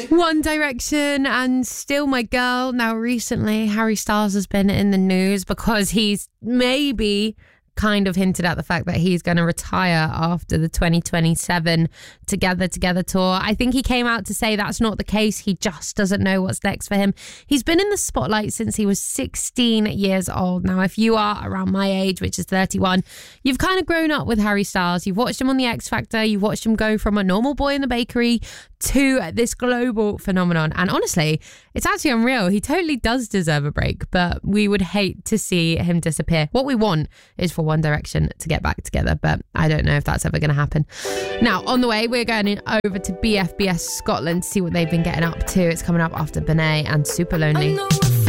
One Direction and Still My Girl. Now, recently, Harry Styles has been in the news because he's maybe kind of hinted at the fact that he's going to retire after the 2027 Together tour. I think he came out to say that's not the case. He just doesn't know what's next for him. He's been in the spotlight since he was 16 years old. Now, if you are around my age, which is 31, you've kind of grown up with Harry Styles. You've watched him on The X Factor. You've watched him go from a normal boy in the bakery to this global phenomenon. And honestly, it's actually unreal. He totally does deserve a break, but we would hate to see him disappear. What we want is for One Direction to get back together, but I don't know if that's ever going to happen. Now, on the way, we're going over to BFBS Scotland to see what they've been getting up to. It's coming up after Benet and Super Lonely.